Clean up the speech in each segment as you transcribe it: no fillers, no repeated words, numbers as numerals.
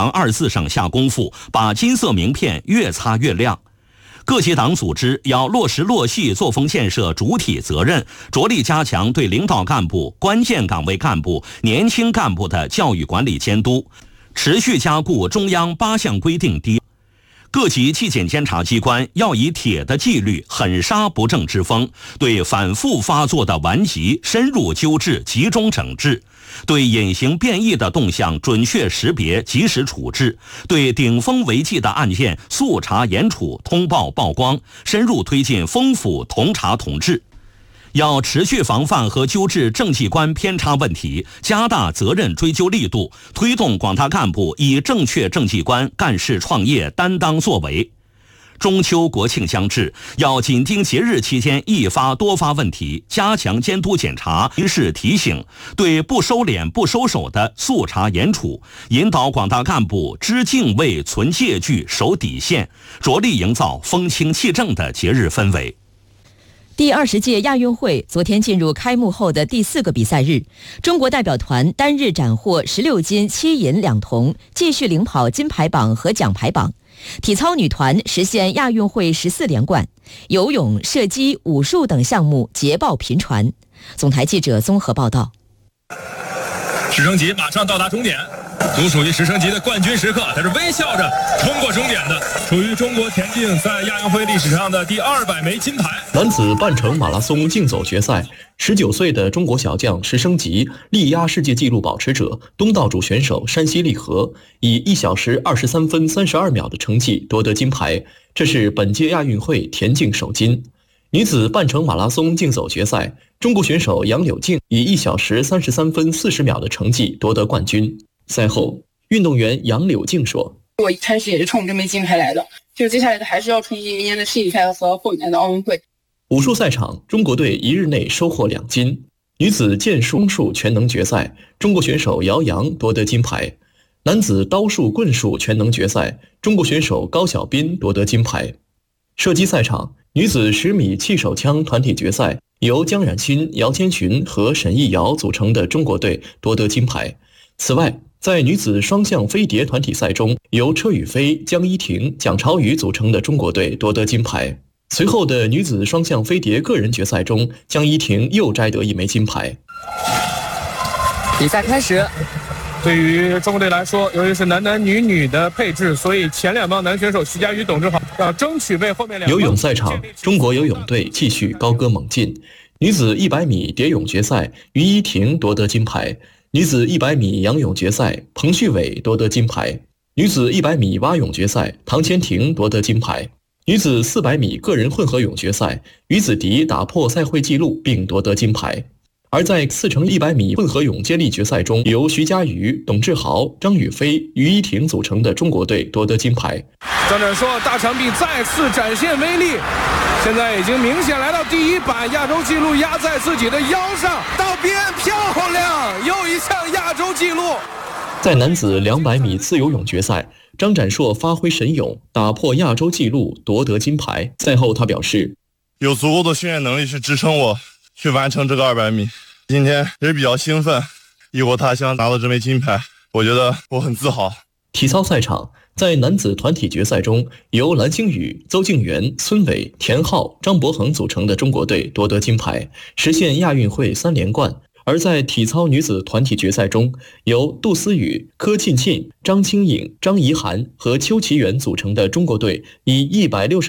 往24省下功夫，把金色名片越擦越亮。各级党组织要落实落细作风建设主体责任，着力加强对领导干部、关键岗位干部、年轻干部的教育管理监督，持续加固中央8项规定各级纪检监察机关要以铁的纪律狠杀不正之风，对反复发作的顽疾深入纠治、集中整治，对隐形变异的动向准确识别、及时处置，对顶风违纪的案件速查严处、通报曝光，深入推进风府统查统治。要持续防范和纠治政绩观偏差问题，加大责任追究力度，推动广大干部以正确政绩观干事创业、担当作为。中秋国庆将至，要紧盯节日期间易发多发问题，加强监督检查、提示提醒，对不收敛不收手的速查严处，引导广大干部知敬畏、存戒惧、守底线，着力营造风清气正的节日氛围。 第20届亚运会昨天进入开幕后的第4个比赛日，中国代表团单日斩获16金7银2铜，继续领跑金牌榜和奖牌榜。体操女团实现亚运会14连冠，游泳、射击、武术等项目捷报频传。总台记者综合报道。 直升机马上到达终点，独属于直升机的冠军时刻，它是微笑着冲过终点的，属于中国田径在亚运会历史上的第200枚金牌。 男子半程马拉松竞走决赛，19岁的中国小将石升级力压世界纪录保持者东道主选手山西利和，以1小时23分32秒的成绩夺得金牌，这是本届亚运会田径首金。女子半程马拉松竞走决赛，中国选手杨柳静以1小时33分40秒的成绩夺得冠军。赛后，运动员杨柳静说：“ 我一开始也是冲这枚金牌来的，就接下来的还是要冲击明年的世锦赛和后年的奥运会。” 武术赛场，中国队一日内收获2金。女子剑术全能决赛，中国选手姚洋夺得金牌；男子刀术棍术全能决赛，中国选手高晓斌夺得金牌。射击赛场，女子10米气手枪团体决赛，由江冉鑫、姚千寻和沈艺瑶组成的中国队夺得金牌。此外，在女子双向飞碟团体赛中，由车宇飞、江一婷、蒋朝宇组成的中国队夺得金牌。随后的女子双向飞碟个人决赛中，江一婷又摘得1枚金牌。 比赛开始。对于中国队来说，由于是男男女女的配置，所以前2帮男选手徐嘉余、董志豪要争取为后面2 游泳赛场，中国游泳队继续高歌猛进。女子100米蝶泳决赛，于依婷夺得金牌；女子100米仰泳决赛，彭旭伟夺得金牌；女子100米蛙泳决赛，唐千婷夺得金牌；女子400米个人混合泳决赛，于子迪打破赛会纪录并夺得金牌。而在4乘100米混合泳接力决赛中，由徐嘉余、董志豪、张雨霏、于依婷组成的中国队夺得金牌。 张展硕大长臂再次展现威力，现在已经明显来到第1板，亚洲纪录压在自己的腰上，到边漂亮，又一项亚洲纪录。 在男子200米自由泳决赛，张展硕发挥神勇，打破亚洲纪录夺得金牌。赛后他表示， 有足够的训练能力去支撑我去完成这个200米，今天也是比较兴奋，异国他乡拿到这枚金牌，我觉得我很自豪。 体操赛场，在男子团体决赛中，由蓝星宇、邹敬源、孙伟、田浩、张博恒组成的中国队夺得金牌，实现亚运会3连冠。而在体操女子团体决赛中，由杜思雨、柯沁沁、张清颖、张怡涵和邱其远组成的中国队以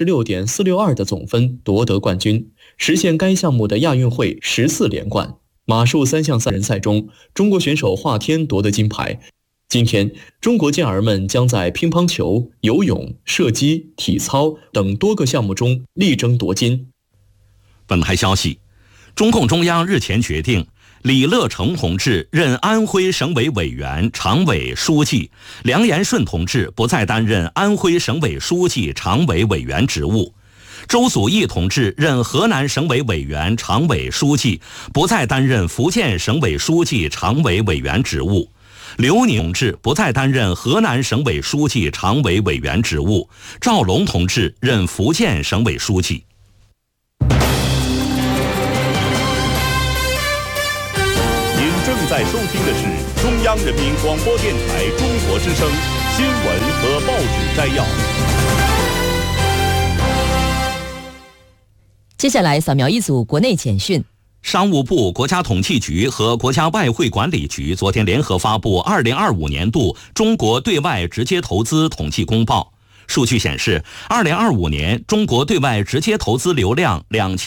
166.462 的总分夺得冠军，实现该项目的亚运会14连冠。马术3项3人赛中，中国选手华天夺得金牌。今天，中国健儿们将在乒乓球、游泳、射击、体操等多个项目中力争夺金。 本台消息，中共中央日前决定，李乐成同志任安徽省委委员、常委、书记，梁延顺同志不再担任安徽省委书记、常委委员职务。周祖义同志任河南省委委员、常委、书记，不再担任福建省委书记、常委委员职务。刘宁同志不再担任河南省委书记、常委委员职务。赵龙同志任福建省委书记。 您正在收听的是中央人民广播电台中国之声新闻和报纸摘要。 接下来扫描一组国内简讯。 商务部、国家统计局和国家外汇管理局昨天联合发布2025年度中国对外直接投资统计公报。数据显示，2025年中国对外直接投资流量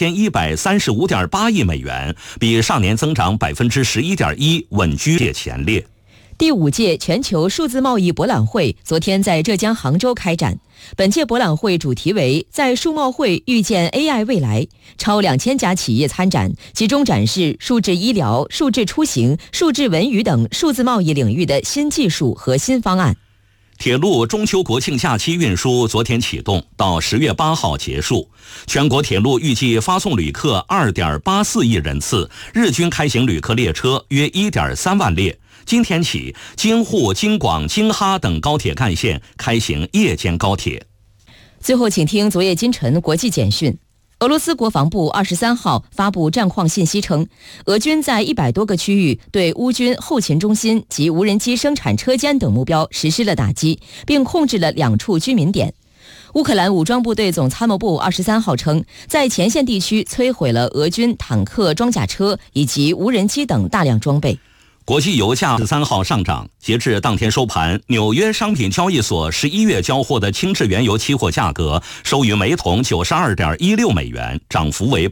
2135.8亿美元，比上年增长11.1%，稳居业前列。 第5届全球数字贸易博览会昨天在浙江杭州开展。本届博览会主题为在数贸会遇见 AI 未来，超2000家企业参展，集中展示数字医疗、数字出行、数字文娱等数字贸易领域的新技术和新方案。 铁路中秋国庆假期运输昨天启动，到10月8号结束。全国铁路预计发送旅客2.84亿人次，日均开行旅客列车约1.3万列。今天起，京沪、京广、京哈等高铁干线开行夜间高铁。 最后，请听昨夜今晨国际简讯。俄罗斯国防部23号发布战况信息称，俄军在100多个区域对乌军后勤中心及无人机生产车间等目标实施了打击，并控制了2处居民点。乌克兰武装部队总参谋部23号称，在前线地区摧毁了俄军坦克、装甲车以及无人机等大量装备。 国际油价13号上涨，截至当天收盘，纽约商品交易所11月交货的轻质原油期货价格收于每桶92.16美元，涨幅为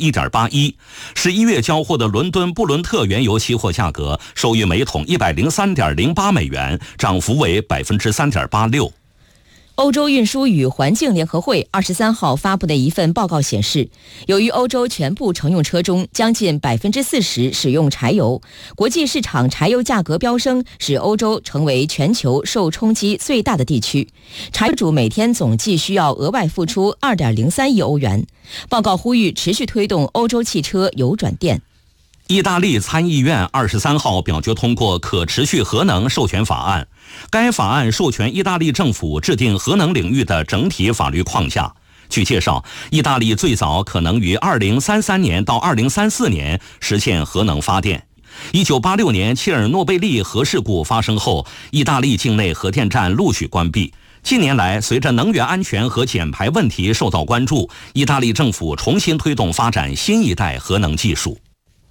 1.81%。11月交货的伦敦布伦特原油期货价格收于每桶103.08美元，涨幅为3.86%。 欧洲运输与环境联合会23号发布的一份报告显示，由于欧洲全部乘用车中将近40%使用柴油，国际市场柴油价格飙升，使欧洲成为全球受冲击最大的地区。柴油主每天总计需要额外付出2.03亿欧元。报告呼吁持续推动欧洲汽车油转电。 意大利参议院23号表决通过可持续核能授权法案，该法案授权意大利政府制定核能领域的整体法律框架。据介绍，意大利最早可能于2033年到2034年实现核能发电。1986年切尔诺贝利核事故发生后，意大利境内核电站陆续关闭。近年来，随着能源安全和减排问题受到关注，意大利政府重新推动发展新一代核能技术。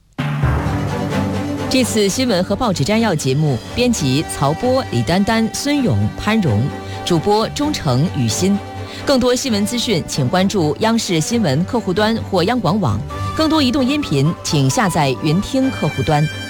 这次新闻和报纸摘要节目，编辑曹波、李丹丹、孙勇、潘荣，主播钟诚、雨欣。更多新闻资讯，请关注央视新闻客户端或央广网。更多移动音频，请下载云听客户端。